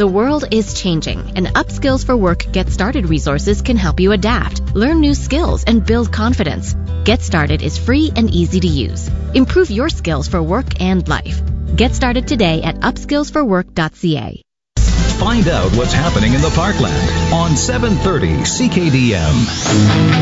The world is changing, and Upskills for Work Get Started resources can help you adapt, learn new skills, and build confidence. Get Started is free and easy to use. Improve your skills for work and life. Get started today at upskillsforwork.ca. Find out what's happening in the Parkland on 730 CKDM.